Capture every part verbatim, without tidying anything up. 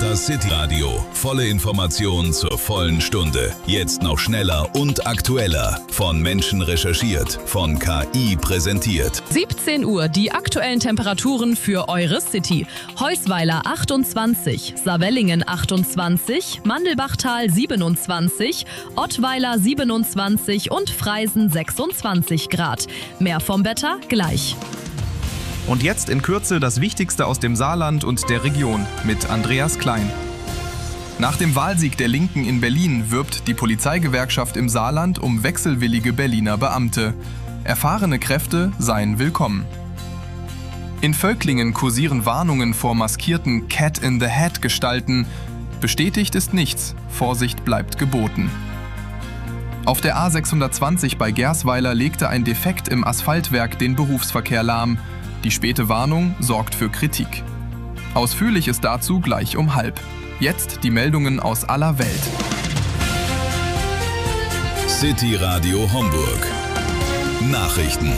Das City Radio. Volle Informationen zur vollen Stunde. Jetzt noch schneller und aktueller. Von Menschen recherchiert. Von K I präsentiert. siebzehn Uhr, die aktuellen Temperaturen für eure City. Heusweiler achtundzwanzig, Savellingen achtundzwanzig, Mandelbachtal siebenundzwanzig, Ottweiler siebenundzwanzig und Freisen sechsundzwanzig Grad. Mehr vom Wetter gleich. Und jetzt in Kürze das Wichtigste aus dem Saarland und der Region mit Andreas Klein. Nach dem Wahlsieg der Linken in Berlin wirbt die Polizeigewerkschaft im Saarland um wechselwillige Berliner Beamte. Erfahrene Kräfte seien willkommen. In Völklingen kursieren Warnungen vor maskierten Cat-in-the-Hat-Gestalten. Bestätigt ist nichts, Vorsicht bleibt geboten. Auf der A sechshundertzwanzig bei Gersweiler legte ein Defekt im Asphaltwerk den Berufsverkehr lahm. Die späte Warnung sorgt für Kritik. Ausführliches dazu gleich um halb. Jetzt die Meldungen aus aller Welt. City Radio Homburg. Nachrichten.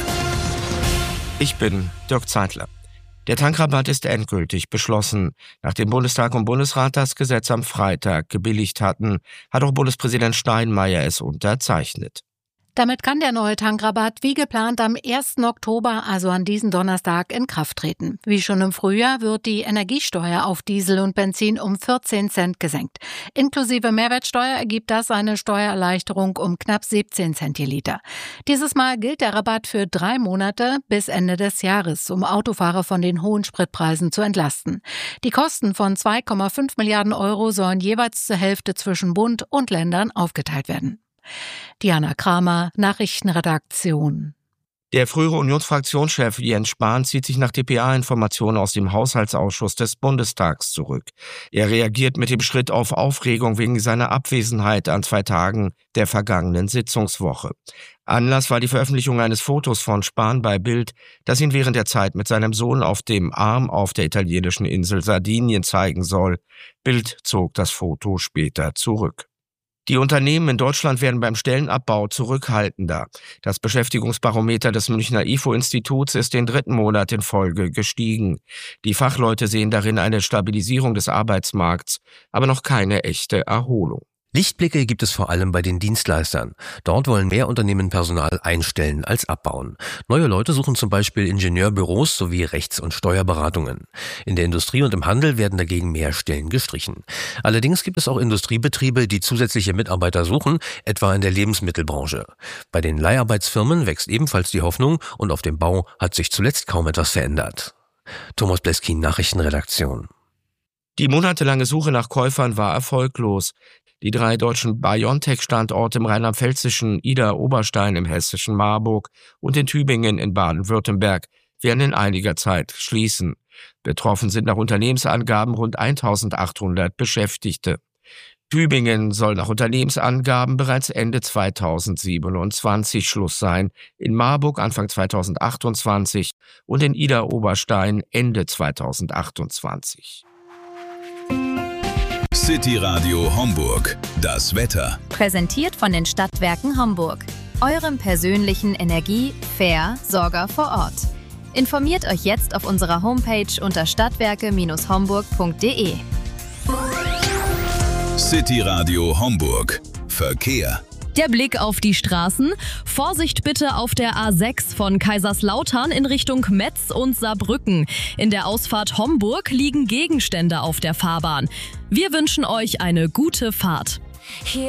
Ich bin Dirk Zeitler. Der Tankrabatt ist endgültig beschlossen. Nachdem Bundestag und Bundesrat das Gesetz am Freitag gebilligt hatten, hat auch Bundespräsident Steinmeier es unterzeichnet. Damit kann der neue Tankrabatt wie geplant am ersten Oktober, also an diesem Donnerstag, in Kraft treten. Wie schon im Frühjahr wird die Energiesteuer auf Diesel und Benzin um vierzehn Cent gesenkt. Inklusive Mehrwertsteuer ergibt das eine Steuererleichterung um knapp siebzehn Cent je Liter. Dieses Mal gilt der Rabatt für drei Monate bis Ende des Jahres, um Autofahrer von den hohen Spritpreisen zu entlasten. Die Kosten von zwei Komma fünf Milliarden Euro sollen jeweils zur Hälfte zwischen Bund und Ländern aufgeteilt werden. Diana Kramer, Nachrichtenredaktion. Der frühere Unionsfraktionschef Jens Spahn zieht sich nach D P A-Informationen aus dem Haushaltsausschuss des Bundestags zurück. Er reagiert mit dem Schritt auf Aufregung wegen seiner Abwesenheit an zwei Tagen der vergangenen Sitzungswoche. Anlass war die Veröffentlichung eines Fotos von Spahn bei Bild, das ihn während der Zeit mit seinem Sohn auf dem Arm auf der italienischen Insel Sardinien zeigen soll. Bild zog das Foto später zurück. Die Unternehmen in Deutschland werden beim Stellenabbau zurückhaltender. Das Beschäftigungsbarometer des Münchner I F O-Instituts ist den dritten Monat in Folge gestiegen. Die Fachleute sehen darin eine Stabilisierung des Arbeitsmarkts, aber noch keine echte Erholung. Lichtblicke gibt es vor allem bei den Dienstleistern. Dort wollen mehr Unternehmen Personal einstellen als abbauen. Neue Leute suchen zum Beispiel Ingenieurbüros sowie Rechts- und Steuerberatungen. In der Industrie und im Handel werden dagegen mehr Stellen gestrichen. Allerdings gibt es auch Industriebetriebe, die zusätzliche Mitarbeiter suchen, etwa in der Lebensmittelbranche. Bei den Leiharbeitsfirmen wächst ebenfalls die Hoffnung und auf dem Bau hat sich zuletzt kaum etwas verändert. Thomas Bleskin, Nachrichtenredaktion. Die monatelange Suche nach Käufern war erfolglos. Die drei deutschen BioNTech-Standorte im rheinland-pfälzischen Idar-Oberstein, im hessischen Marburg und in Tübingen in Baden-Württemberg werden in einiger Zeit schließen. Betroffen sind nach Unternehmensangaben rund eintausendachthundert Beschäftigte. Tübingen soll nach Unternehmensangaben bereits Ende zweitausendsiebenundzwanzig Schluss sein, in Marburg Anfang zweitausendachtundzwanzig und in Idar-Oberstein Ende zweitausendachtundzwanzig. City Radio Homburg. Das Wetter. Präsentiert von den Stadtwerken Homburg. Eurem persönlichen Energie-Versorger vor Ort. Informiert euch jetzt auf unserer Homepage unter stadtwerke Bindestrich homburg punkt de. City Radio Homburg. Verkehr. Der Blick auf die Straßen. Vorsicht bitte auf der A sechs von Kaiserslautern in Richtung Metz und Saarbrücken. In der Ausfahrt Homburg liegen Gegenstände auf der Fahrbahn. Wir wünschen euch eine gute Fahrt. Hier